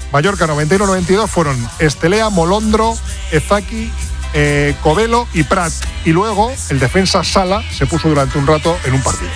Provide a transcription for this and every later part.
Mallorca 91-92 fueron Estelea, Molondro, Ezaki, Covelo y Prat. Y luego el defensa Sala se puso durante un rato en un partido.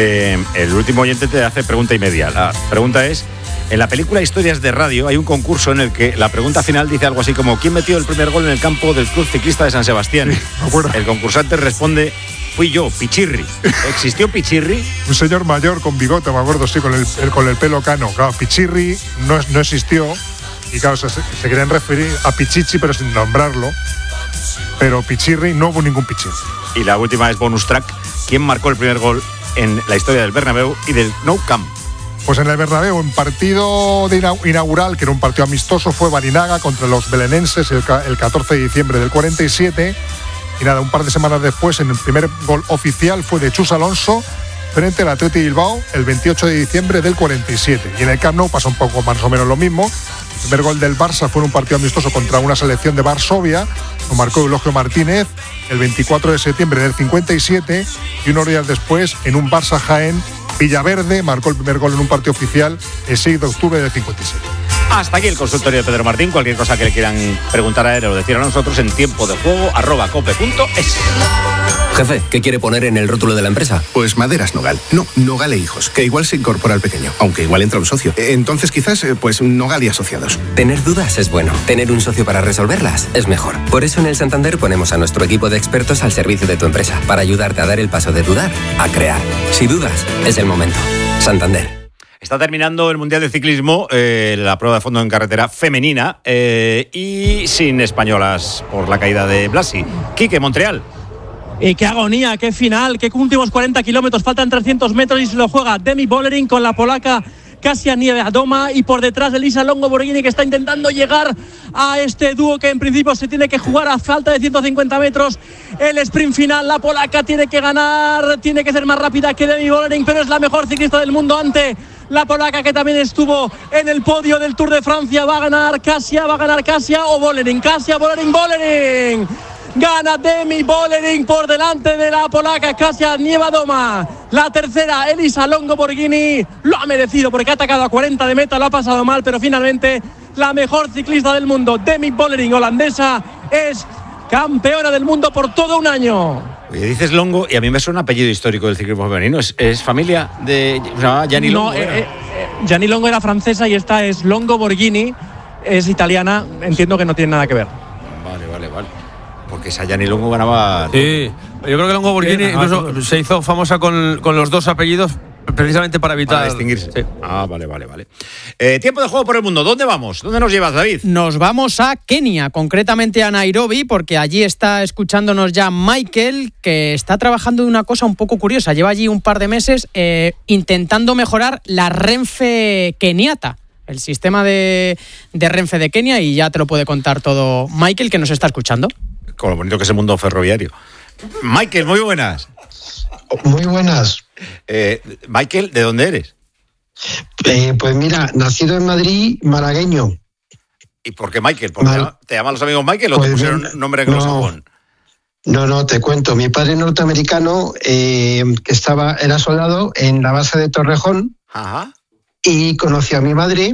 El último oyente te hace pregunta y media. La pregunta es: en la película Historias de Radio hay un concurso en el que la pregunta final dice algo así como ¿quién metió el primer gol en el campo del Club Ciclista de San Sebastián? Sí, me acuerdo. El concursante responde: fui yo, Pichirri. ¿Existió Pichirri? Un señor mayor con bigote, me acuerdo, sí, con el pelo cano. Claro, Pichirri no existió. Y claro, se querían referir a Pichichi, pero sin nombrarlo. Pero Pichirri, no hubo ningún Pichirri. Y la última es bonus track. ¿Quién marcó el primer gol en la historia del Bernabéu y del Nou Camp? Pues en el Bernabéu, en partido inaugural, que era un partido amistoso, fue Barinaga contra los belenenses el 14 de diciembre del 47. Y nada, un par de semanas después, en el primer gol oficial fue de Chus Alonso frente al Athletic Bilbao el 28 de diciembre del 47. Y en el Camp Nou pasa un poco más o menos lo mismo. El primer gol del Barça fue en un partido amistoso contra una selección de Varsovia. Lo marcó Eulogio Martínez el 24 de septiembre del 57. Y unos días después, en un Barça Jaén, Villaverde marcó el primer gol en un partido oficial el 6 de octubre del 57. Hasta aquí el consultorio de Pedro Martín. Cualquier cosa que le quieran preguntar a él o decir a nosotros en tiempodejuego@cope.es. Jefe, ¿qué quiere poner en el rótulo de la empresa? Pues Maderas Nogal. No, Nogal e Hijos, que igual se incorpora al pequeño, aunque igual entra un socio. Entonces quizás, pues Nogal y Asociados. Tener dudas es bueno. Tener un socio para resolverlas es mejor. Por eso en el Santander ponemos a nuestro equipo de expertos al servicio de tu empresa, para ayudarte a dar el paso de dudar a crear. Si dudas, es el momento. Santander. Está terminando el Mundial de Ciclismo, la prueba de fondo en carretera femenina, y sin españolas por la caída de Blasi. Quique, Montreal. Y qué agonía, qué final, qué últimos 40 kilómetros, faltan 300 metros y se lo juega Demi Vollering con la polaca Kasia Niewiadoma y por detrás Elisa Longo Borghini, que está intentando llegar a este dúo que en principio se tiene que jugar a falta de 150 metros. El sprint final, la polaca tiene que ganar, tiene que ser más rápida que Demi Vollering, pero es la mejor ciclista del mundo ante la polaca, que también estuvo en el podio del Tour de Francia. Va a ganar Kasia o Vollering. Kasia, Vollering. Gana Demi Vollering por delante de la polaca Kasia Niewiadoma. La tercera, Elisa Longo Borghini, lo ha merecido porque ha atacado a 40 de meta, lo ha pasado mal, pero finalmente la mejor ciclista del mundo, Demi Vollering, holandesa, es campeona del mundo por todo un año. Oye, dices Longo y a mí me suena un apellido histórico del ciclismo femenino. ¿Es familia de Gianni Longo? No, Gianni Longo era francesa y esta es Longo Borghini, es italiana, entiendo que no tiene nada que ver. Vale. Porque esa Gianni Longo ganaba... Sí, yo creo que Longo Borghini incluso se hizo famosa con los dos apellidos precisamente para evitar... Para distinguirse. Sí. Vale. Tiempo de juego por el mundo. ¿Dónde vamos? ¿Dónde nos llevas, David? Nos vamos a Kenia, concretamente a Nairobi, porque allí está escuchándonos ya Michael, que está trabajando de una cosa un poco curiosa. Lleva allí un par de meses intentando mejorar la Renfe keniata, el sistema de Renfe de Kenia, y ya te lo puede contar todo Michael, que nos está escuchando. Con lo bonito que es el mundo ferroviario. Michael, muy buenas. Muy buenas. Michael, ¿de dónde eres? Pues mira, nacido en Madrid, malagueño. ¿Y por qué Michael? ¿Te llaman los amigos Michael o te pusieron nombre anglosajón? No, te cuento. Mi padre norteamericano, que era soldado en la base de Torrejón. Ajá. Y conoció a mi madre.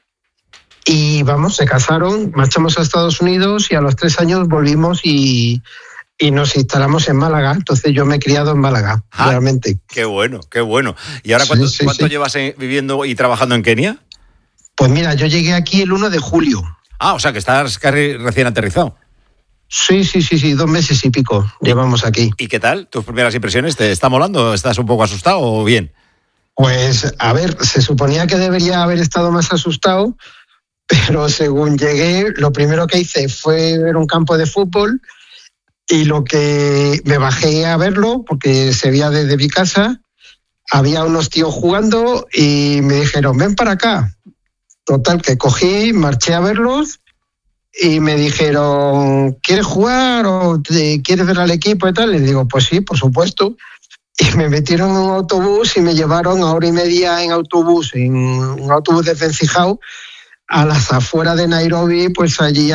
Y se casaron, marchamos a Estados Unidos y a los 3 años volvimos y nos instalamos en Málaga. Entonces yo me he criado en Málaga, realmente. Qué bueno. ¿Y ahora cuánto llevas viviendo y trabajando en Kenia? Pues mira, yo llegué aquí el 1 de julio. O sea que estás casi recién aterrizado. Sí, 2 meses y pico llevamos aquí. ¿Y qué tal? ¿Tus primeras impresiones? ¿Te está molando? ¿Estás un poco asustado o bien? Pues, a ver, se suponía que debería haber estado más asustado, pero según llegué, lo primero que hice fue ver un campo de fútbol y lo que me bajé a verlo, porque se veía desde mi casa, había unos tíos jugando y me dijeron, ven para acá. Total, que cogí, marché a verlos y me dijeron, ¿quieres jugar o quieres ver al equipo y tal? Les digo, pues sí, por supuesto. Y me metieron en un autobús y me llevaron a 1:30 en autobús, en un autobús de Vencijao, a las afueras de Nairobi, pues allí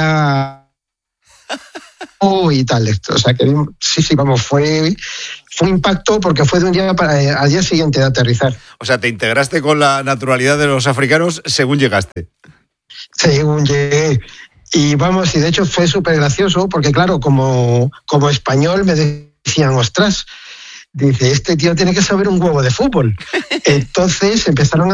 y tal. O sea que sí, fue un impacto porque fue de un día al día siguiente de aterrizar. O sea, te integraste con la naturalidad de los africanos según llegaste. según llegué. Y vamos, y de hecho fue súper gracioso, porque claro, como español me decían, ostras, dice, este tío tiene que saber un huevo de fútbol. Entonces empezaron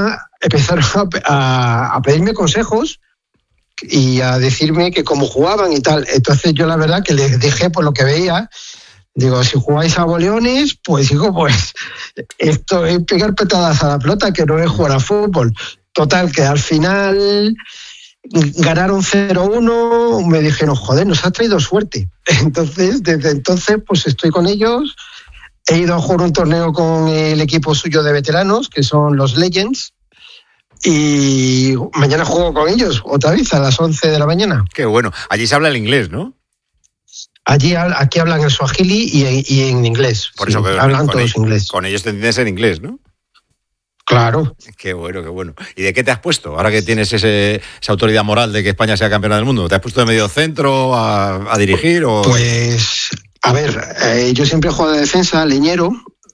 a pedirme consejos y a decirme que cómo jugaban y tal. Entonces yo la verdad que les dije por lo que veía, digo, si jugáis a boleones, pues digo, pues esto es pegar patadas a la pelota, que no es jugar a fútbol. Total, que al final ganaron 0-1, me dijeron, joder, nos has traído suerte. Entonces, desde entonces, pues estoy con ellos. He ido a jugar un torneo con el equipo suyo de veteranos, que son los Legends, y mañana juego con ellos, otra vez, a las 11 de la mañana. Qué bueno. Allí se habla el inglés, ¿no? Aquí hablan el swahili y en inglés. Por eso que hablan todos inglés. Con ellos te entiendes en inglés, ¿no? Claro. Qué bueno, qué bueno. ¿Y de qué te has puesto? Ahora que tienes esa autoridad moral de que España sea campeona del mundo, ¿te has puesto de medio centro a dirigir? O... Pues, a ver, yo siempre he jugado de defensa, leñero,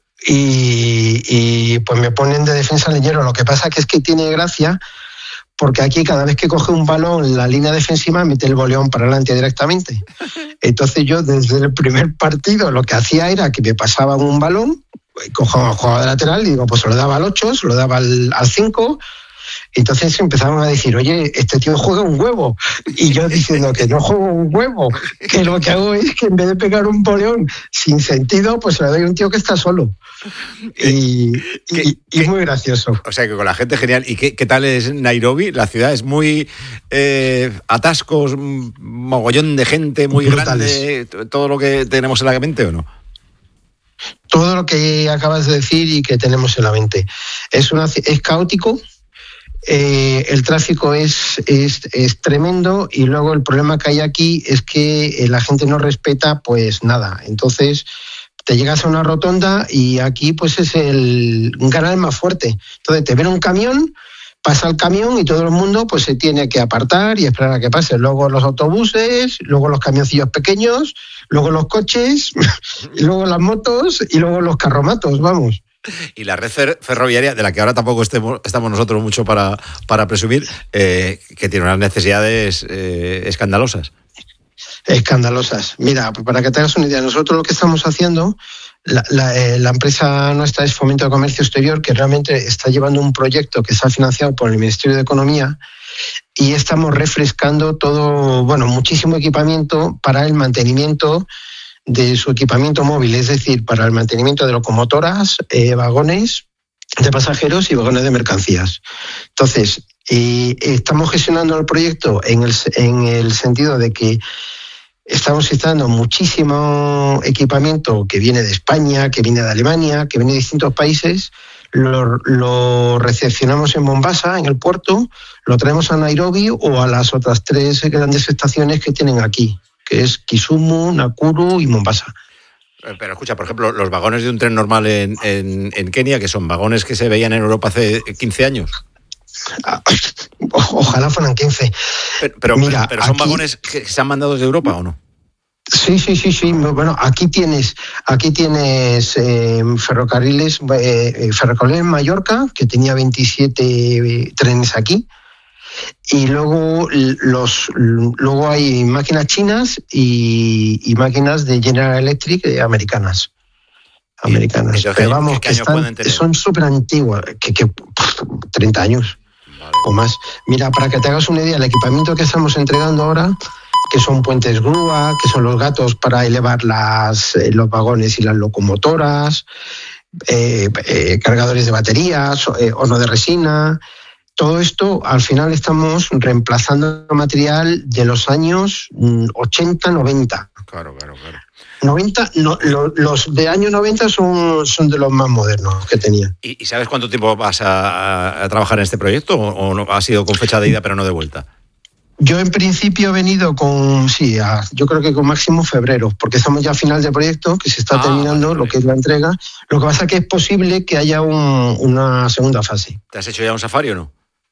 y pues me ponen de defensa leñero. Lo que pasa que es que tiene gracia, porque aquí cada vez que coge un balón la línea defensiva mete el boleón para adelante directamente. Entonces yo desde el primer partido lo que hacía era que me pasaban un balón, jugaba de lateral y digo, pues se lo daba al 8, se lo daba al 5. Entonces empezaron a decir, oye, este tío juega un huevo. Y yo diciendo que no juego un huevo, que lo que hago es que en vez de pegar un boleón sin sentido, pues se le doy a un tío que está solo. Y muy gracioso. O sea que con la gente genial. ¿Y qué tal es Nairobi? La ciudad es muy atascos, mogollón de gente, muy brutales. Grande, todo lo que tenemos en la mente, ¿o no? Todo lo que acabas de decir y que tenemos en la mente. Es caótico. El tráfico es tremendo, y luego el problema que hay aquí es que la gente no respeta pues nada. Entonces te llegas a una rotonda y aquí pues es un canal más fuerte. Entonces te ven un camión, pasa el camión y todo el mundo pues se tiene que apartar y esperar a que pase. Luego los autobuses, luego los camioncillos pequeños, luego los coches, y luego las motos y luego los carromatos, vamos. Y la red ferroviaria, de la que ahora tampoco estamos nosotros mucho para presumir, que tiene unas necesidades escandalosas. Escandalosas. Mira, para que te hagas una idea, nosotros lo que estamos haciendo, la empresa nuestra es Fomento de Comercio Exterior, que realmente está llevando un proyecto que está financiado por el Ministerio de Economía, y estamos refrescando todo, muchísimo equipamiento para el mantenimiento de su equipamiento móvil, es decir, para el mantenimiento de locomotoras, vagones de pasajeros y vagones de mercancías. Entonces, estamos gestionando el proyecto en el sentido de que estamos instalando muchísimo equipamiento que viene de España, que viene de Alemania, que viene de distintos países. Lo recepcionamos en Mombasa, en el puerto, lo traemos a Nairobi o a las otras 3 grandes estaciones que tienen aquí, que es Kisumu, Nakuru y Mombasa. Pero escucha, por ejemplo, los vagones de un tren normal en Kenia, que son vagones que se veían en Europa hace 15 años. Ojalá fueran 15. Pero son aquí, vagones que se han mandado desde Europa, ¿o no? Sí. Bueno, aquí tienes ferrocarriles, Ferrocarril en Mallorca, que tenía 27 trenes aquí. Y luego hay máquinas chinas y máquinas de General Electric americanas. Pero vamos, ¿qué años pueden tener? Son súper antiguas, que 30 años, vale, o más. Mira, para que te hagas una idea, el equipamiento que estamos entregando ahora, que son puentes grúa, que son los gatos para elevar los vagones y las locomotoras, cargadores de baterías, horno de resina. Todo esto, al final, estamos reemplazando material de los años 80, 90. Claro. 90, no, los de año 90 son de los más modernos que tenían. ¿Y sabes cuánto tiempo vas a trabajar en este proyecto? ¿O no, ha sido con fecha de ida pero no de vuelta? Yo en principio he venido yo creo que con máximo febrero, porque estamos ya a final de proyecto, que se está terminando, vale. Lo que es la entrega. Lo que pasa es que es posible que haya una segunda fase. ¿Te has hecho ya un safari o no?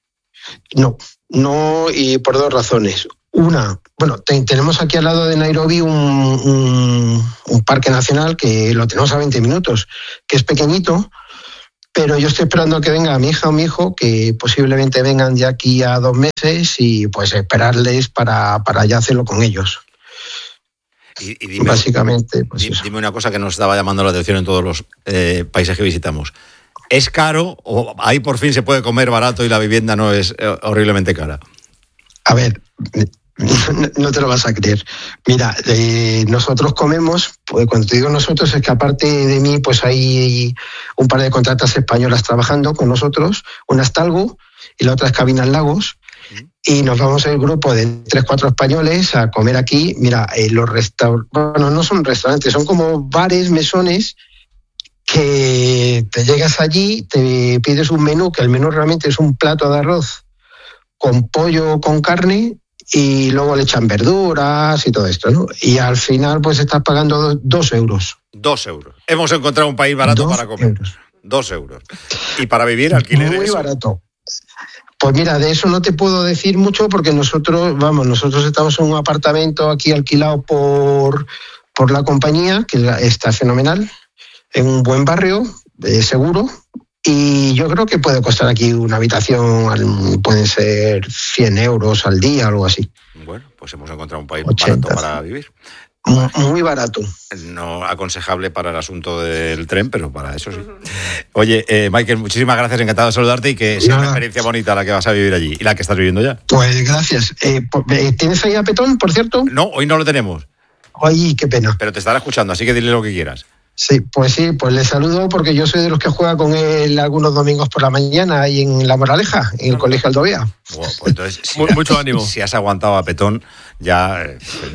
No, y por 2 razones. Una, tenemos aquí al lado de Nairobi un parque nacional que lo tenemos a 20 minutos, que es pequeñito, pero yo estoy esperando que venga mi hija o mi hijo, que posiblemente vengan de aquí a 2 meses, y pues esperarles para ya hacerlo con ellos. Y dime, básicamente, pues dime una cosa que nos estaba llamando la atención en todos los países que visitamos. ¿Es caro o ahí por fin se puede comer barato y la vivienda no es horriblemente cara? A ver, no te lo vas a creer. Mira, nosotros comemos, pues cuando te digo nosotros es que aparte de mí, pues hay un par de contratas españolas trabajando con nosotros, una es Talgo y la otra es Cabinas Lagos. Y nos vamos el grupo de 3-4 españoles a comer aquí. Mira, los restaurantes, bueno, no son restaurantes, son como bares, mesones, que te llegas allí, te pides un menú, que el menú realmente es un plato de arroz con pollo, con carne, y luego le echan verduras y todo esto, ¿no? Y al final pues estás pagando 2 euros. 2 euros. Hemos encontrado un país barato para comer. 2 euros. ¿Y para vivir, alquileres? Muy barato. Pues mira, de eso no te puedo decir mucho porque nosotros estamos en un apartamento aquí alquilado por la compañía, que está fenomenal, en un buen barrio, seguro, y yo creo que puede costar aquí una habitación, pueden ser 100 euros al día o algo así. Bueno, pues hemos encontrado un país barato para vivir. Muy barato. No aconsejable para el asunto del tren, pero para eso sí. Oye, Michael, muchísimas gracias, encantado de saludarte y que sea una experiencia bonita la que vas a vivir allí y la que estás viviendo ya. Pues gracias. ¿Tienes ahí a Petón, por cierto? No, hoy no lo tenemos. Ay, qué pena. Pero te estará escuchando, así que dile lo que quieras. Sí, pues le saludo porque yo soy de los que juega con él algunos domingos por la mañana ahí en La Moraleja, en el Colegio Aldovía. Bueno, pues entonces, mucho ánimo. Si has aguantado a Petón, ya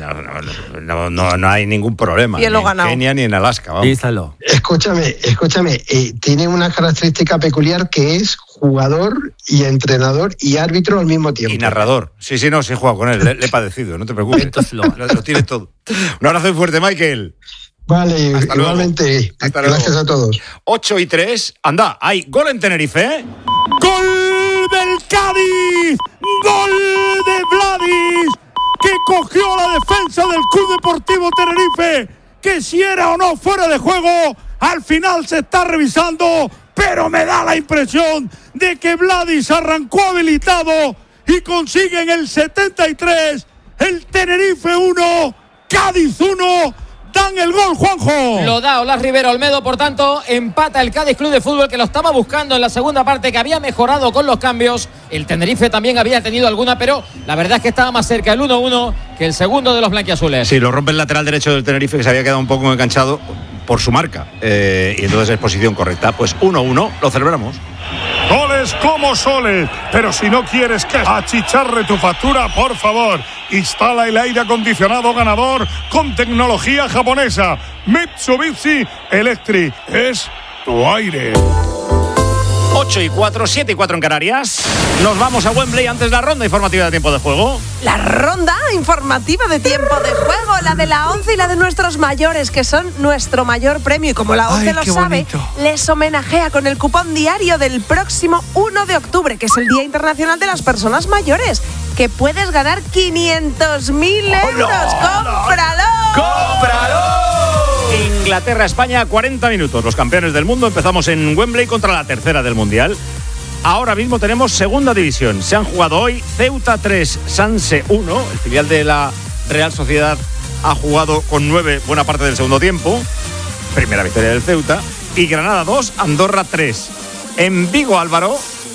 no hay ningún problema. Y él lo ganado. Ni en Kenia ni en Alaska. Vamos. Díselo. Escúchame, tiene una característica peculiar que es jugador y entrenador y árbitro al mismo tiempo. Y narrador. Sí, he jugado con él, le he padecido, no te preocupes. Entonces lo tiene todo. Un abrazo muy fuerte, Michael. Vale, hasta igualmente. Hasta gracias a todos. 8-3. Anda, hay gol en Tenerife. ¡Gol del Cádiz! ¡Gol de Vladis! Que cogió la defensa del Club Deportivo Tenerife. Que si era o no fuera de juego, al final se está revisando. Pero me da la impresión de que Vladis arrancó habilitado y consigue en el 73 el Tenerife 1, Cádiz 1. Dan el gol, Juanjo. Lo da Olaz Rivero Olmedo, por tanto, empata el Cádiz Club de Fútbol, que lo estaba buscando en la segunda parte, que había mejorado con los cambios. El Tenerife también había tenido alguna, pero la verdad es que estaba más cerca el 1-1 que el segundo de los blanquiazules. Sí, lo rompe el lateral derecho del Tenerife, que se había quedado un poco enganchado por su marca. Y entonces es posición correcta. Pues 1-1, lo celebramos. Goles como soles, pero si no quieres que achicharre tu factura, por favor, instala el aire acondicionado ganador con tecnología japonesa. Mitsubishi Electric es tu aire. 8-4, 7-4 en Canarias. Nos vamos a Wembley antes de la ronda informativa de tiempo de juego. La ronda informativa de tiempo de juego, la de la ONCE y la de nuestros mayores, que son nuestro mayor premio. Y como la ONCE lo sabe, les homenajea con el cupón diario del próximo 1 de octubre, que es el Día Internacional de las Personas Mayores, que puedes ganar 500.000 euros. ¡Cómpralo! ¡Cómpralo! Inglaterra-España, 40 minutos. Los campeones del mundo. Empezamos en Wembley contra la tercera del Mundial. Ahora mismo tenemos segunda división. Se han jugado hoy Ceuta 3, Sanse 1. El filial de la Real Sociedad ha jugado con 9 buena parte del segundo tiempo. Primera victoria del Ceuta. Y Granada 2, Andorra 3. En Vigo, Álvaro.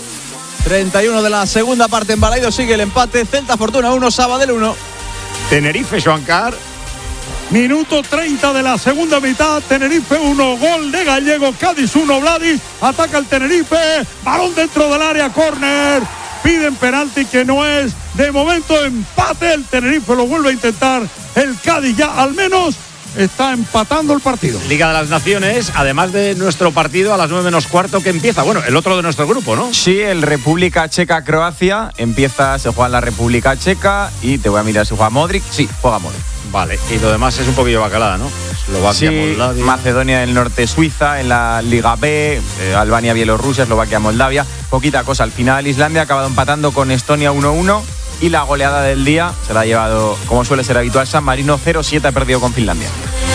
31 de la segunda parte en Balaido. Sigue el empate. Celta Fortuna 1, Sabadell 1. Tenerife, Joancar. Minuto 30 de la segunda mitad. Tenerife 1, gol de Gallego. Cádiz 1, Vladis. Ataca el Tenerife. Balón dentro del área, córner. Piden penalti que no es. De momento empate. El Tenerife lo vuelve a intentar. El Cádiz ya al menos está empatando el partido. Liga de las Naciones, además de nuestro partido a las 9:15 que empieza. Bueno, el otro de nuestro grupo, ¿no? Sí, el República Checa-Croacia. Se juega en la República Checa y te voy a mirar si juega Modric. Sí, juega Modric. Vale, y lo demás es un poquillo bacalada, ¿no? Eslovaquia, sí, Moldavia. Macedonia del Norte, Suiza, en la Liga B, Albania, Bielorrusia, Eslovaquia, Moldavia. Poquita cosa. Al final Islandia ha acabado empatando con Estonia 1-1 y la goleada del día se la ha llevado, como suele ser habitual, San Marino 0-7 ha perdido con Finlandia.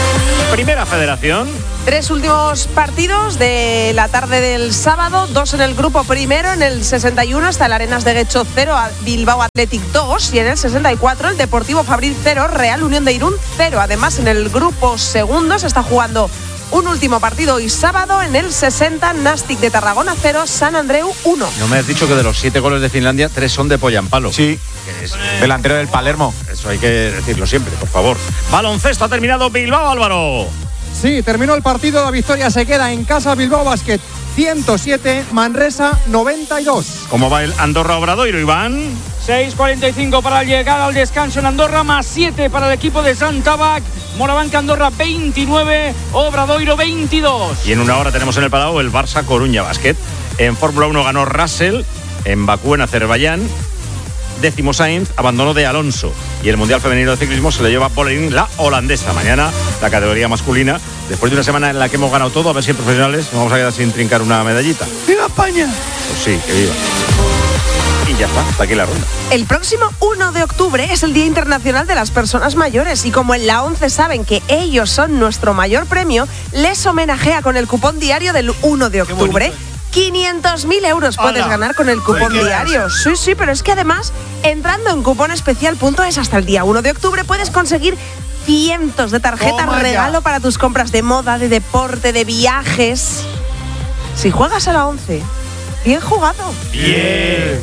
Primera Federación. 3 últimos partidos de la tarde del sábado, 2 en el grupo primero. En el 61 está el Arenas de Guecho 0, Bilbao Athletic 2, y en el 64 el Deportivo Fabril 0, Real Unión de Irún 0. Además, en el grupo segundo se está jugando un último partido hoy sábado. En el 60, Nastic de Tarragona 0, San Andreu 1. No me has dicho que de los 7 goles de Finlandia, 3 son de Poyampalo. Sí, que es delantero del Palermo. Eso hay que decirlo siempre, por favor. Baloncesto, ha terminado Bilbao, Álvaro. Sí, terminó el partido, la victoria se queda en casa. Bilbao Basket 107, Manresa 92. ¿Cómo va el Andorra Obradoiro, Iván? 6:45 para llegar al descanso en Andorra, más 7 para el equipo de Sant Tabac. Morabanca Andorra 29, Obradoiro 22. Y en una hora tenemos en el Palau el Barça Coruña Basket. En Fórmula 1 ganó Russell, en Bakú, en Azerbaiyán. 10º Sainz, abandono de Alonso. Y el Mundial Femenino de Ciclismo se lo lleva Bollering, la holandesa. Mañana la categoría masculina. Después de una semana en la que hemos ganado todo, a ver si en profesionales nos vamos a quedar sin trincar una medallita. ¡Viva España! Pues sí, que viva. Y ya está, hasta aquí la ronda. El próximo 1 de octubre es el Día Internacional de las Personas Mayores, y como en la 11 saben que ellos son nuestro mayor premio, les homenajea con el cupón diario del 1 de octubre. 500.000 euros puedes ganar con el cupón diario. Sí, pero es que además, entrando en cuponespecial.es hasta el día 1 de octubre, puedes conseguir cientos de tarjetas regalo para tus compras de moda, de deporte, de viajes. Si juegas a la 11, bien jugado. Bien.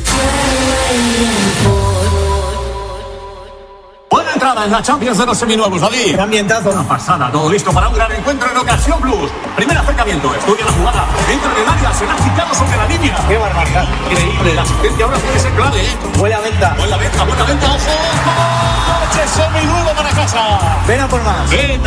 Buena entrada en la Champions de los seminuevos, David. Qué ambientazo. Una pasada, todo listo para un gran encuentro en Ocasión Plus. Primer acercamiento, estudia la jugada. Entra en el área, será quitado sobre la línea. Qué barbaridad. Increíble, la asistencia ahora tiene que ser clave, ¿eh? Buena venta. Buena venta, ojo. Coche seminuevo para casa. Ven a por más. Ven